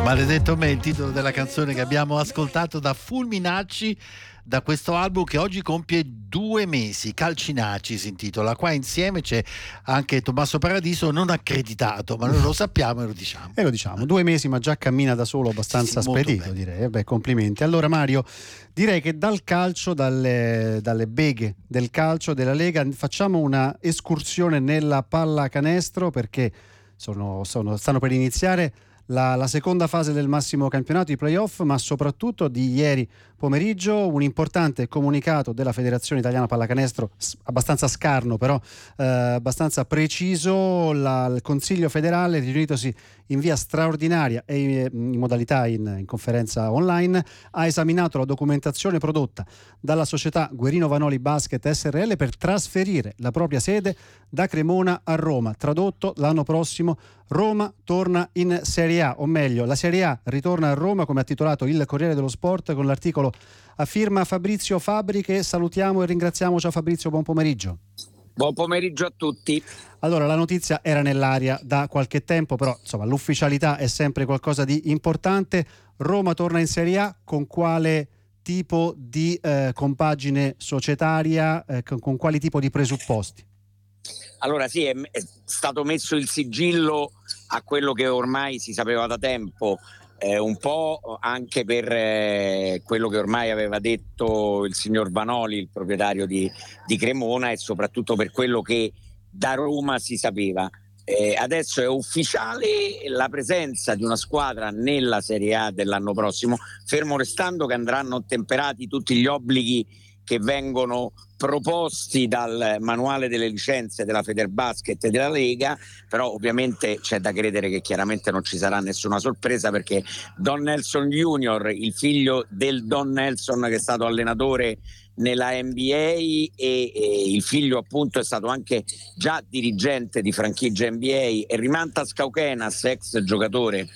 Maledetto me, il titolo della canzone che abbiamo ascoltato da Fulminacci, da questo album che oggi compie 2 mesi. Calcinacci si intitola. Qua insieme c'è anche Tommaso Paradiso, non accreditato, ma noi lo sappiamo e lo diciamo. 2 mesi, ma già cammina da solo abbastanza spedito, direi. Beh, complimenti. Allora Mario, direi che dal calcio, dalle beghe del calcio della Lega, facciamo una escursione nella pallacanestro, perché stanno per iniziare la seconda fase del massimo campionato, i playoff, ma soprattutto di ieri pomeriggio un importante comunicato della Federazione Italiana Pallacanestro, abbastanza scarno però abbastanza preciso. Il Consiglio federale, riunitosi in via straordinaria e in modalità in conferenza online, ha esaminato la documentazione prodotta dalla società Guerino Vanoli Basket SRL per trasferire la propria sede da Cremona a Roma. Tradotto, l'anno prossimo Roma torna in Serie A, o meglio la Serie A ritorna a Roma, come ha titolato il Corriere dello Sport con l'articolo a firma Fabrizio Fabri, che salutiamo e ringraziamo. Ciao Fabrizio, buon pomeriggio. Buon pomeriggio a tutti. Allora, la notizia era nell'aria da qualche tempo, però insomma l'ufficialità è sempre qualcosa di importante. Roma torna in Serie A, con quale tipo di compagine societaria, con quali tipo di presupposti? Allora sì, è stato messo il sigillo a quello che ormai si sapeva da tempo, un po' anche per quello che ormai aveva detto il signor Vanoli, il proprietario di Cremona, e soprattutto per quello che da Roma si sapeva. Adesso è ufficiale la presenza di una squadra nella Serie A dell'anno prossimo, fermo restando che andranno ottemperati tutti gli obblighi che vengono proposti dal manuale delle licenze della Federbasket e della Lega. Però ovviamente c'è da credere che chiaramente non ci sarà nessuna sorpresa, perché Don Nelson Junior, il figlio del Don Nelson che è stato allenatore nella NBA e il figlio appunto è stato anche già dirigente di franchigia NBA, e Rimantas Cauquenas, ex giocatore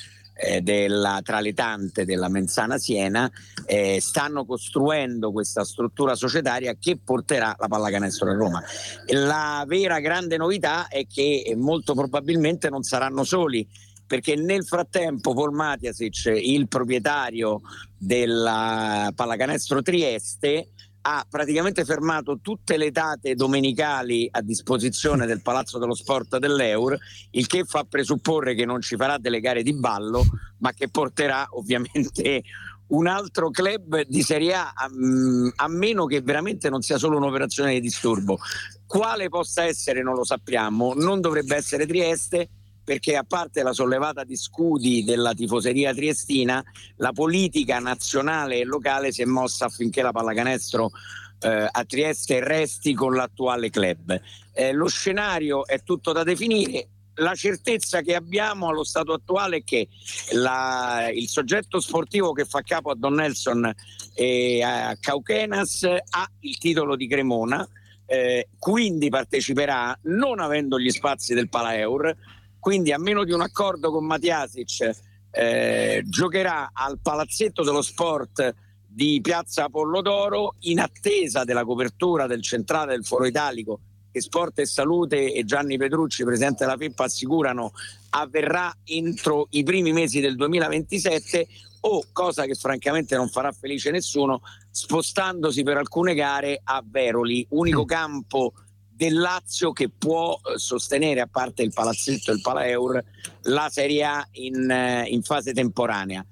tra le tante della Menzana Siena, stanno costruendo questa struttura societaria che porterà la pallacanestro a Roma. La vera grande novità è che molto probabilmente non saranno soli, perché nel frattempo Paul Matiasic, il proprietario della pallacanestro Trieste, ha praticamente fermato tutte le date domenicali a disposizione del Palazzo dello Sport dell'Eur, il che fa presupporre che non ci farà delle gare di ballo, ma che porterà ovviamente un altro club di Serie A, a meno che veramente non sia solo un'operazione di disturbo. Quale possa essere non lo sappiamo, non dovrebbe essere Trieste, perché a parte la sollevata di scudi della tifoseria triestina, la politica nazionale e locale si è mossa affinché la pallacanestro a Trieste resti con l'attuale club. Lo scenario è tutto da definire. La certezza che abbiamo allo stato attuale è che il soggetto sportivo che fa capo a Don Nelson e a Cauquenas ha il titolo di Cremona, quindi parteciperà, non avendo gli spazi del Palaeur. Quindi, a meno di un accordo con Matiasic, giocherà al Palazzetto dello Sport di Piazza Apollodoro, in attesa della copertura del centrale del Foro Italico, che Sport e Salute e Gianni Petrucci, presidente della FIP, assicurano avverrà entro i primi mesi del 2027, o, cosa che francamente non farà felice nessuno, spostandosi per alcune gare a Veroli, unico campo del Lazio che può sostenere, a parte il Palazzetto e il Palaeur, la Serie A in fase temporanea.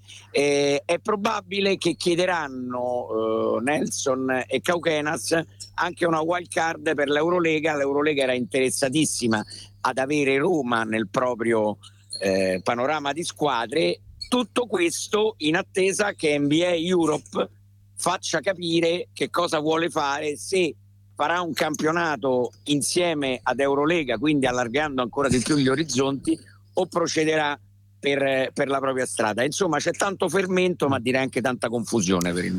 È probabile che chiederanno Nelson e Cauquenas anche una wild card per l'Eurolega. L'Eurolega era interessatissima ad avere Roma nel proprio panorama di squadre. Tutto questo in attesa che NBA Europe faccia capire che cosa vuole fare, se farà un campionato insieme ad Eurolega, quindi allargando ancora di più gli orizzonti, o procederà per la propria strada. Insomma, c'è tanto fermento, ma direi anche tanta confusione per il